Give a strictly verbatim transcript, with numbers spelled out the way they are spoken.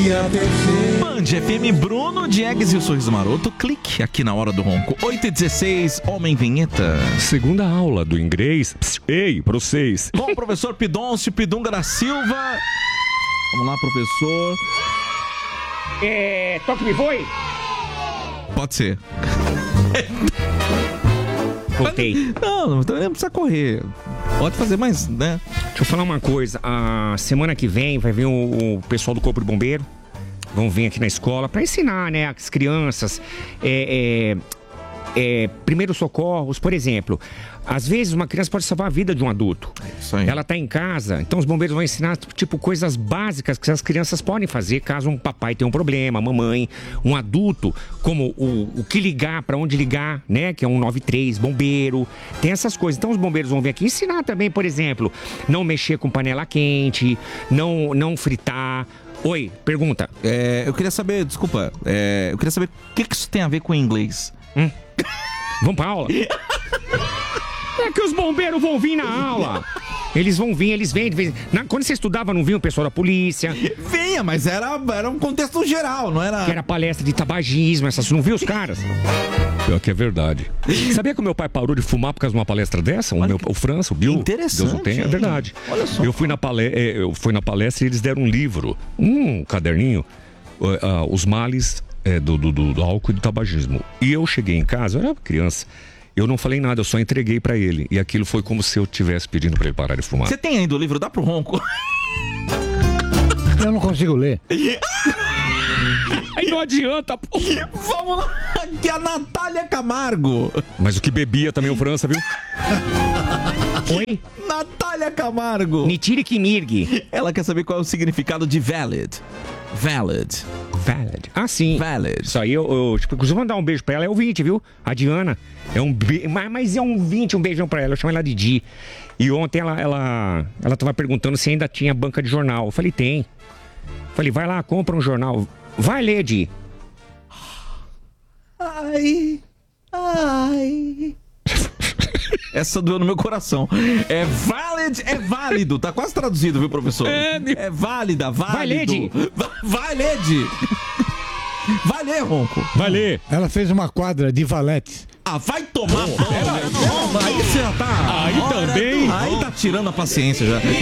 dia perfeito. Band F M, Bruno Diegues e o Sorriso Maroto. Clique aqui na Hora do Ronco. oito e dezesseis, Homem Vinheta. Segunda aula do inglês. Pss, ei, pra vocês. Com o professor Pidoncio Pidunga da Silva. Vamos lá, professor. É... Toque me foi? Pode ser. Voltei. Não, não precisa correr. Pode fazer mais, né? Deixa eu falar uma coisa. A semana que vem vai vir o, o pessoal do Corpo de Bombeiro. Vão vir aqui na escola para ensinar, né, as crianças é, é, é, primeiros socorros, por exemplo. Às vezes uma criança pode salvar a vida de um adulto. Isso aí. Ela tá em casa, então os bombeiros vão ensinar tipo coisas básicas que as crianças podem fazer caso um papai tenha um problema, mamãe, um adulto, como o, o que ligar, para onde ligar, né, que é um nove três, bombeiro. Tem essas coisas. Então os bombeiros vão vir aqui ensinar também, por exemplo, não mexer com panela quente, não não fritar. Oi, pergunta. É, eu queria saber, desculpa, é, eu queria saber o que, que isso tem a ver com o inglês. Hum? Vamos pra aula? É que os bombeiros vão vir na aula. Eles vão vir, eles vêm de vez... Na, quando você estudava, não vinha o pessoal da polícia? Vinha, mas era, era um contexto geral, não era... Que era palestra de tabagismo, essas... Não viu os caras? Pior que é verdade. Sabia que o meu pai parou de fumar por causa de uma palestra dessa? O, meu, o França, o Bill. Interessante. Deus o tenha, é verdade. Olha só. Eu fui na palestra, eu fui na palestra e eles deram um livro, um caderninho, uh, uh, os males uh, do, do, do álcool e do tabagismo. E eu cheguei em casa, eu era criança, eu não falei nada, eu só entreguei pra ele. E aquilo foi como se eu estivesse pedindo pra ele parar de fumar. Você tem ainda o livro? Dá pro Ronco? Eu não consigo ler. Aí não adianta, pô. Vamos lá, que a Natália Camargo. Mas o que bebia também o França, viu? Oi? Natália Camargo. Nitiri Kimirgi. Ela quer saber qual é o significado de valid. Valid. Valid. Ah, sim. Valid. Isso aí, eu, eu tipo, inclusive mandar um beijo pra ela, é o vinte, viu? A Diana. É um be... mas, mas é um vinte, um beijão pra ela. Eu chamo ela de Di. E ontem ela, ela, ela tava perguntando se ainda tinha banca de jornal. Eu falei, tem. Falei, vai lá, compra um jornal. Vai ler, Di. Ai, ai. Essa doeu no meu coração. É valid, é válido. Tá quase traduzido, viu, professor? É, é válida, válido. Vai ler, Di. Vai, vai ler, Di. Vai ler, Ronco. Vai ler. Ela fez uma quadra de valetes. Ah, vai tomar. Oh, aí você já tá. Aí também. Aí tá tirando a paciência já.